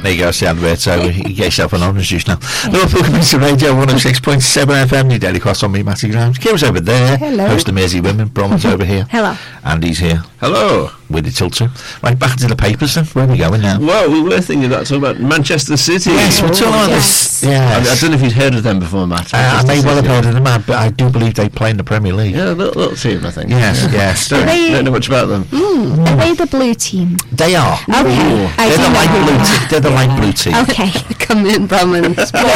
There you go, it's the advert, so you get yourself an orange juice now. Liverpool Community Radio 106.7 FM, New Daily Cross on me, Matty Grimes. Kira's over there. Hello. Host of Mersey Women. Bronwyn's over here. Hello. Andy's here. Hello. With the Tilton. Right, back to the papers then. Where are we going now? Well, we were thinking about talking about Manchester City. Yes, we're talking about yes. this. Yes. I don't know if you'd heard of them before, Matt. I may well have heard of them, but I do believe they play in the Premier League. Yeah, a little team, I think. Yes, yes. Don't know much about them. Are they the blue team? They are. Okay. They're the light blue team. They're the light blue team. Okay. Come in, Bronwyn.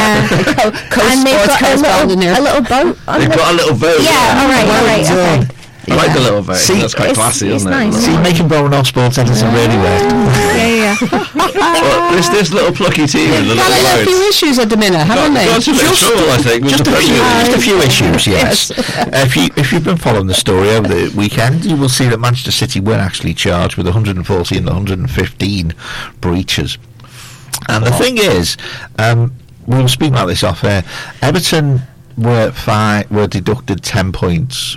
And they've got a little boat. They've got a little boat. Yeah, all right, okay. I like the little boat. See, that's quite classy, it's isn't it? nice. See, making Bronwyn off sports editors really worked. Yeah. Well, this little plucky team in the Got little a few boat. issues at the minute, haven't they? Got a bit of trouble, I think, with Just the Premier a League. few issues, yes. If you've been following the story over the weekend, you will see that Manchester City were actually charged with 140 and 115 breaches. And the thing is, we were speaking about this off air. Everton were deducted 10 points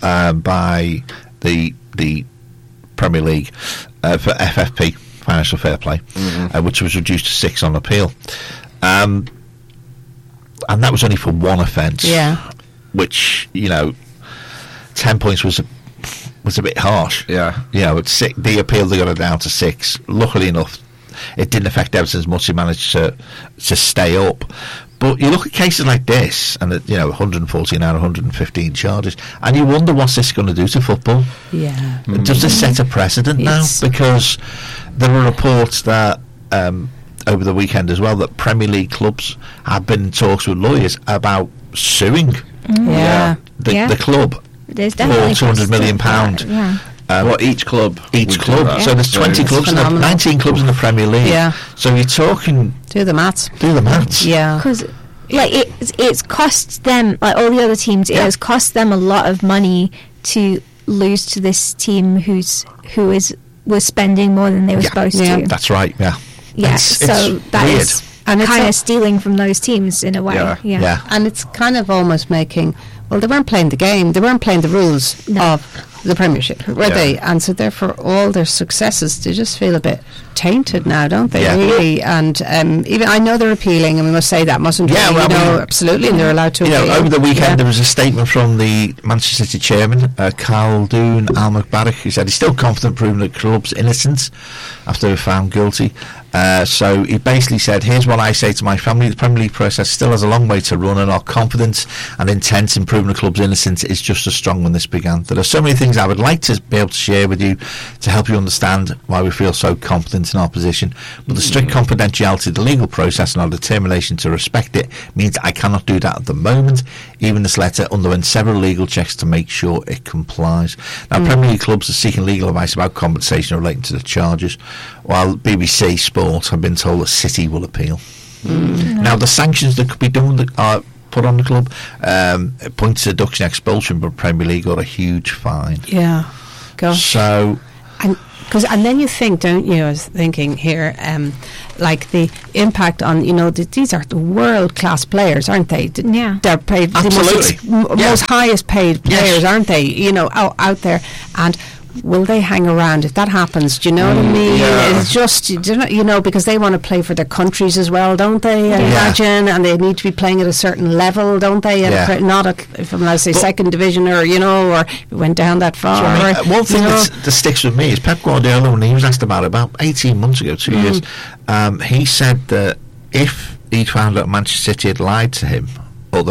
by the Premier League for FFP, Financial Fair Play, which was reduced to 6 on appeal. And that was only for one offence. Yeah. Which, 10 points was a bit harsh. Yeah. The appeal, they got it down to 6. Luckily enough, it didn't affect Everton as much. They managed to stay up. But you look at cases like this, and 140 and 115 charges, and you wonder what's this going to do to football. Yeah. Does this set a precedent now? Because there were reports that over the weekend as well that Premier League clubs have been in talks with lawyers about suing the club There's for definitely £200 million. Yeah. Each club? Each would do club. that. So there's 20 clubs, in 19 clubs in the Premier League. Yeah. So you're talking... Do the maths. Do the maths. Yeah. Because it's cost them, like all the other teams, it has cost them a lot of money to lose to this team who was spending more than they were supposed to. That's right, yeah. Yeah, so that weird. is And it's kind of stealing from those teams in a way. Yeah. And it's kind of almost making, well, they weren't playing the game, they weren't playing the rules of the Premiership, were they? And so therefore all their successes, they just feel a bit tainted now, don't they, really? And even, I know they're appealing, and we must say that, mustn't we? Well, absolutely, and they're allowed to appeal. Over the weekend there was a statement from the Manchester City chairman, Khaldoon Al-Mubarak, who said he's still confident proving the club's innocence after they were found guilty. So he basically said, here's what I say to my family: the Premier League process still has a long way to run, and our confidence and intent in proving the club's innocence is just as strong when this began. There are so many things I would like to be able to share with you to help you understand why we feel so confident in our position, but the strict confidentiality of the legal process and our determination to respect it means I cannot do that at the moment. Even this letter underwent several legal checks to make sure it complies. Now Premier League clubs are seeking legal advice about compensation relating to the charges, while BBC Sport have been told that City will appeal. Now the sanctions that could be done are put on the club, points deduction, expulsion, but Premier League got a huge fine. Yeah, gosh. So, and then you think, don't you? I was thinking here, like the impact on, these are the world class players, aren't they? They're paid absolutely the most highest paid players, aren't they? Out there, and will they hang around if that happens? Do you know what I mean? Yeah. It's just, because they want to play for their countries as well, don't they? I imagine, and they need to be playing at a certain level, don't they? Not from, let's say, second division, or went down that far. One thing that sticks with me is Pep Guardiola, when he was asked about 18 months ago, 2 years, he said that if he'd found out Manchester City had lied to him, or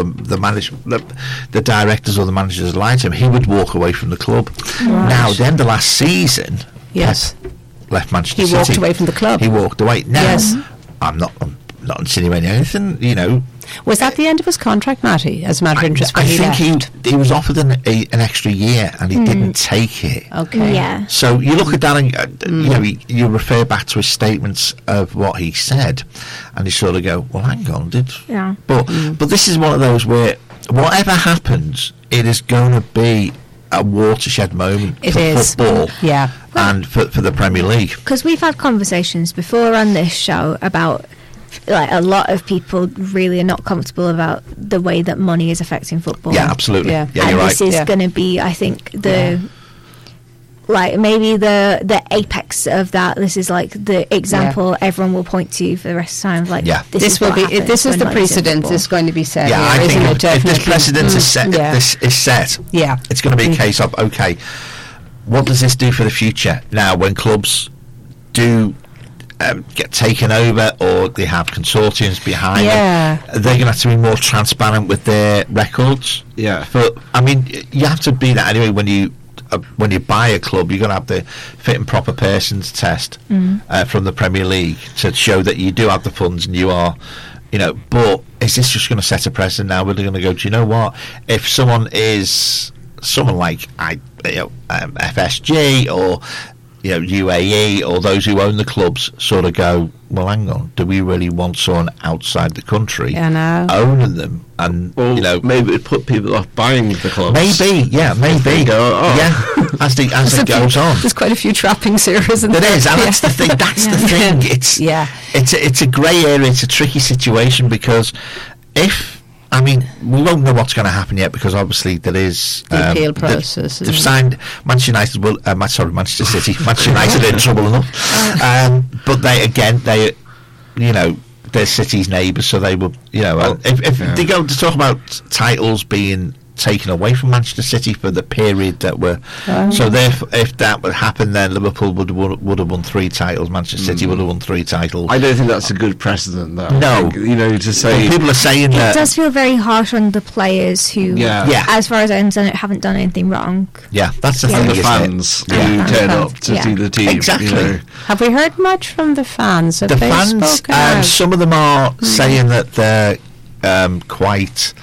the directors or the managers lied to him, he would walk away from the club. Right. Now, at the end of last season, Pep left Manchester City. He walked away from the club. He walked away. Now, I'm not insinuating anything, Was that the end of his contract, Matty, as a matter of interest? I think he was offered an extra year and he didn't take it. Okay. Yeah. So you look at that and, you refer back to his statements of what he said, and you sort of go, well, hang on, But this is one of those where whatever happens, it is going to be a watershed moment for football and for the Premier League. Because we've had conversations before on this show about, like, a lot of people really are not comfortable about the way that money is affecting football. Yeah, absolutely. Yeah, and you're right. This is going to be, I think, like maybe the apex of that. This is like the example everyone will point to for the rest of the time. Like, this will be. This is the precedent that's going to be set. Yeah, I here, think if this precedent is set, yeah, it's going to be a case of, okay, what does this do for the future? Now, when clubs do get taken over, or they have consortiums behind them, they're going to have to be more transparent with their records. Yeah. But I mean, you have to be that anyway when you buy a club. You're going to have the fit and proper persons test from the Premier League to show that you do have the funds and you are, but is this just going to set a precedent now? We're going to go, do you know what, if someone like FSG or UAE or those who own the clubs sort of go, well, hang on, do we really want someone outside the country owning them? And maybe it put people off buying the clubs. Maybe. As it goes on, there's quite a few trappings here, isn't there? There is, and that's the thing. That's the thing. It's a grey area. It's a tricky situation because we won't know what's going to happen yet because obviously there is the appeal process. They've signed Manchester United. Manchester City. Manchester United are in trouble enough. But they're City's neighbours, so they will. If they go to talk about titles being taken away from Manchester City for the period that were so therefore if that would happen, then Liverpool would have won 3 titles, Manchester City would have won 3 titles. I don't think that's a good precedent though. No, to say people are saying that it does feel very harsh on the players who as far as I understand it haven't done anything wrong. That's the thing. And the fans who turn up to see the team. Exactly. Have we heard much from the fans? Have the they fans spoken out? some of them are saying that they're quite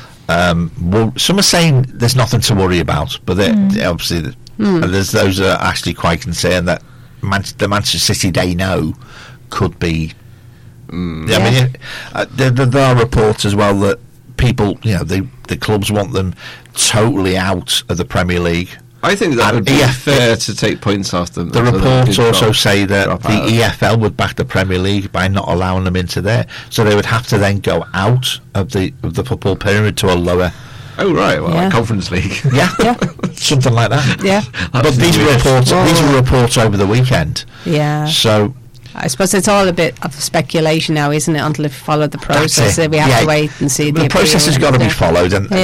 some are saying there's nothing to worry about, but obviously there's those that are actually quite concerned that the Manchester City they know could be. I mean, there are reports as well that people, the clubs want them totally out of the Premier League. I think that would be fair to take points off them. The reports also say that the EFL would back the Premier League by not allowing them into there, so they would have to then go out of the football pyramid to a lower. Oh right, like Conference League. Something like that. Yeah, but these were reports over the weekend. Yeah. So I suppose it's all a bit of speculation now, isn't it? Until we've followed the process, we have to wait and see. The process has got to be followed, and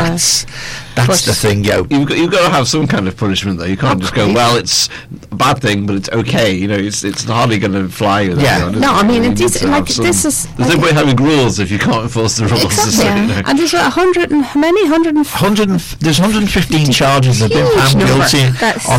that's the thing. You've got to have some kind of punishment, though. You can't just go, well, it's a bad thing, but it's okay. It's hardly going to fly with everyone. No, I mean, this is. There's no point having rules if you can't enforce the rules. Exactly. And there's 100 and how many? 100. There's 115 charges that have been found guilty on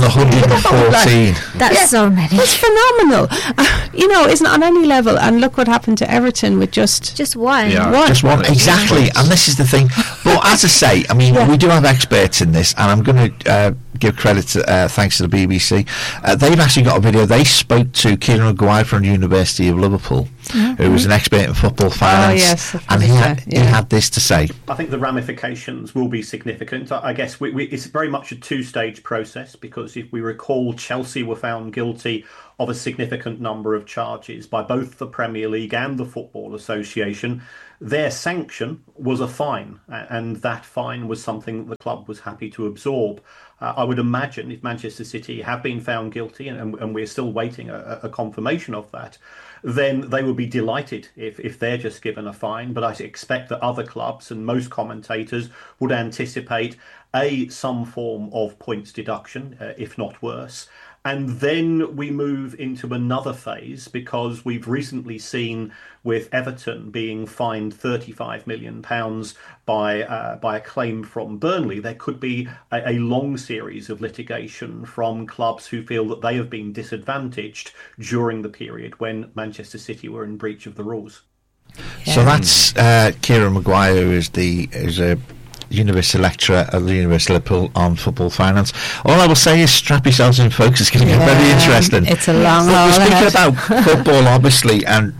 114. That's so many. That's phenomenal. Isn't on any level. And look what happened to Everton with just one. Just one. Exactly. And this is the thing. But as I say, I mean, we do have experts in this, and I'm going to give credit to, thanks to the BBC. They've actually got a video. They spoke to Kieran Maguire from the University of Liverpool, who was an expert in football finance, and he had this to say. I think the ramifications will be significant. I guess it's very much a two-stage process, because if we recall, Chelsea were found guilty of a significant number of charges by both the Premier League and the Football Association. Their sanction was a fine, and that fine was something that the club was happy to absorb. I would imagine if Manchester City have been found guilty, and we're still waiting a confirmation of that, then they would be delighted if they're just given a fine. But I expect that other clubs and most commentators would anticipate some form of points deduction, if not worse. And then we move into another phase, because we've recently seen with Everton being fined £35 million by a claim from Burnley, there could be a long series of litigation from clubs who feel that they have been disadvantaged during the period when Manchester City were in breach of the rules. So that's Kieran Maguire, who is a university lecturer at the University of Liverpool on football finance. All I will say is strap yourselves in, folks. It's going to get very interesting. It's a long haul. We're speaking about football, obviously, and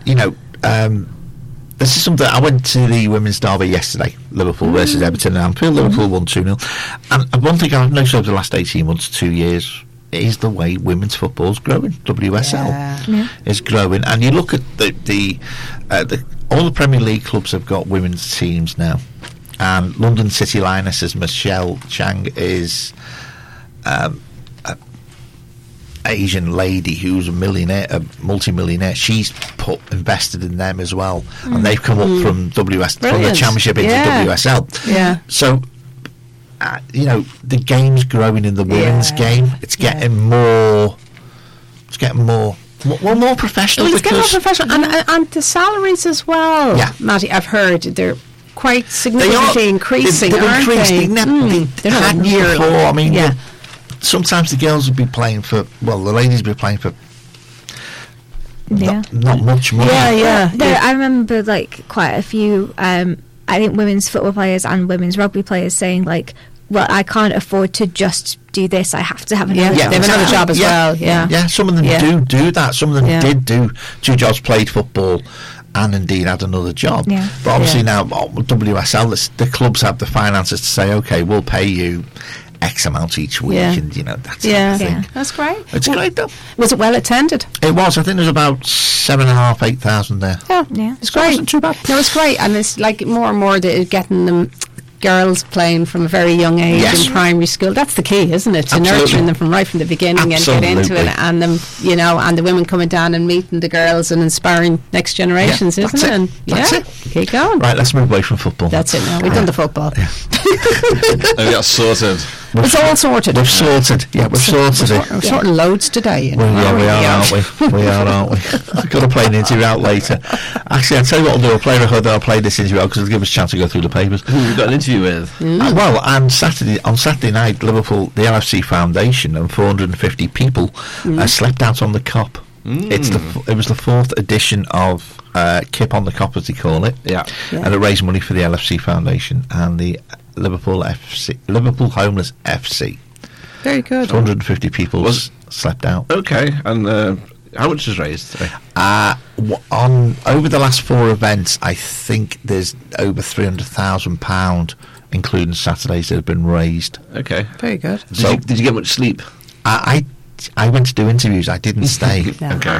this is something. I went to the women's derby yesterday, Liverpool versus Everton and Anfield. Liverpool won 2-0. And one thing I've noticed over the last 18 months, 2 years, is the way women's football's growing. WSL is growing, and you look at the all the Premier League clubs have got women's teams now. And London City Lionesses Michelle Chang is Asian lady who's a millionaire, a multi-millionaire. She's invested in them as well, and they've come up from from the Championship into WSL. Yeah. So, the game's growing in the women's game. It's getting more. It's getting more. Well, more professional. It's getting more professional, and the salaries as well. Yeah, Matty, I've heard they're quite significantly increasing. They've increased. They had year before. I mean, sometimes the girls would be playing for. Well, the ladies would be playing for. Not much money. I remember quite a few. I think women's football players and women's rugby players saying well, I can't afford to just do this. I have to have another job. They have another job as well. Yeah. Some of them do that. Some of them did do 2 jobs, played football, and indeed had another job. Yeah. But obviously now WSL, the clubs have the finances to say, okay, we'll pay you X amount each week, and that's everything. That's great. It's great though. Was it well attended? It was. I think there was about 7,500, 8,000 there. Yeah. It's great. It wasn't too bad. No, it's great, and it's more and more getting them. Girls playing from a very young age in primary school. That's the key, isn't it? To nurturing them from the beginning and get into it, and them, and the women coming down and meeting the girls and inspiring next generations, isn't it? And that's it. Keep going. Right, let's move away from football. That's it now. We've done the football. We got sorted. It's all sorted. We've sorted. Yeah, we've sorted it. We're sorting loads today. We are, aren't we? We are, aren't we? I've got to play an interview out later. Actually, I'll tell you what I'll do. I'll play this interview out because it'll give us a chance to go through the papers. Who we've got an interview with? Well, and on Saturday night, Liverpool, the LFC Foundation, and 450 people slept out on the Kop. It was the 4th edition of Kip on the Kop, as they call it. Yeah. And it raised money for the LFC Foundation and the Liverpool Homeless FC. Very good. 150 people slept out. Okay, and how much is raised today? Over the last 4 events, I think there's over £300,000, including Saturdays, that have been raised. Okay, very good. Did you get much sleep? I went to do interviews. I didn't stay. Okay.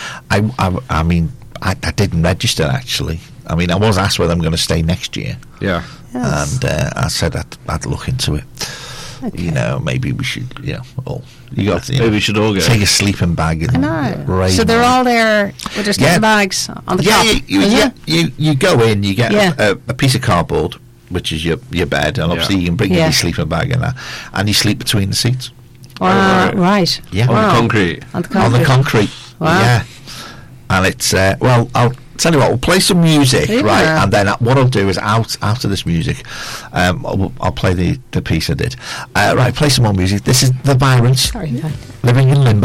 I mean, I didn't register actually. I mean, I was asked whether I'm going to stay next year. Yeah. Yes. And I said I'd look into it. Okay. Maybe we should. Maybe we should all go. Take a sleeping bag and raise. So they're all there with their sleeping bags on the top. You go in. You get a piece of cardboard, which is your bed, and obviously you can bring your sleeping bag in that, and you sleep between the seats. Right. Yeah. On the concrete. On the concrete. Wow. Yeah. And it's I'll tell you what, we'll play some music, right? And then what I'll do is after this music, I'll play the piece I did. Right, play some more music. This is The Byrons, Living in Limbo.